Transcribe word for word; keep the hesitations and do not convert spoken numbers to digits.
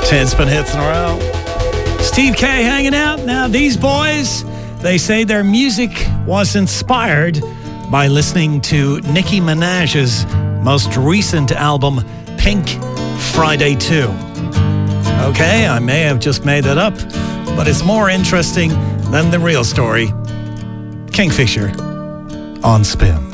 ten spin hits in a row. Steve K hanging out. Now, these boys, they say their music was inspired by listening to Nicki Minaj's most recent album, Pink Friday two. Okay, I may have just made that up, but it's more interesting than the real story. Kingfisher on Spin.